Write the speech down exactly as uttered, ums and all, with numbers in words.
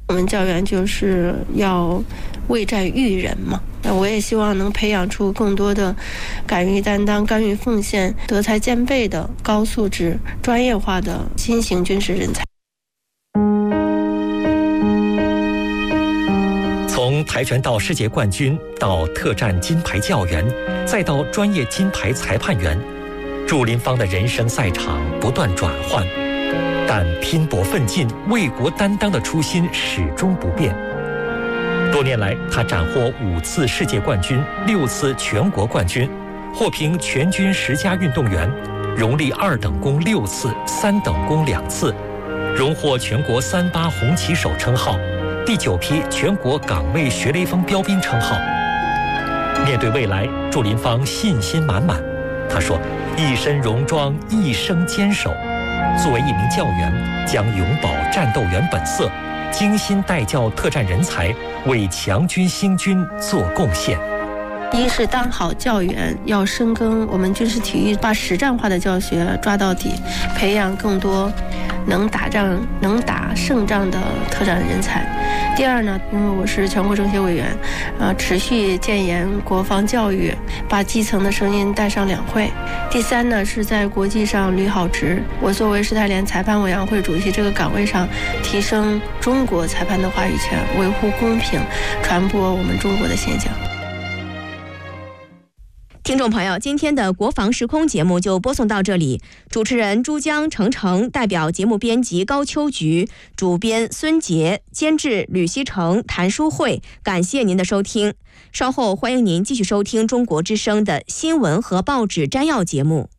我们教员就是要为战育人嘛，那我也希望能培养出更多的敢于担当、甘于奉献、德才兼备的高素质、专业化的新型军事人才。 从跆拳道世界冠军到特战金牌教员，再到专业金牌裁判员，祝林芳的人生赛场不断转换，但拼搏奋进、为国担当的初心始终不变。多年来，他斩获五次世界冠军、六次全国冠军，获评全军十佳运动员，荣立二等功六次、三等功两次，荣获全国三八红旗手称号，第九批全国岗位学雷锋标兵称号。面对未来，祝林芳信心满满。他说：“一身戎装，一生坚守。作为一名教员，将永葆战斗员本色，精心带教特战人才，为强军兴军做贡献。” 一是当好教员，要深耕我们军事体育，把实战化的教学抓到底，培养更多能打仗、能打胜仗的特战人才。第二呢，因为我是全国政协委员，呃，持续建言国防教育，把基层的声音带上两会。第三呢，是在国际上履好职。我作为世泰联裁判委员会主席这个岗位上，提升中国裁判的话语权，维护公平，传播我们中国的现象。 听众朋友，今天的国防时空节目就播送到这里。主持人珠江、程程，代表节目编辑高秋菊，主编孙杰，监制吕希成、谭淑慧，感谢您的收听。稍后欢迎您继续收听中国之声的新闻和报纸摘要节目。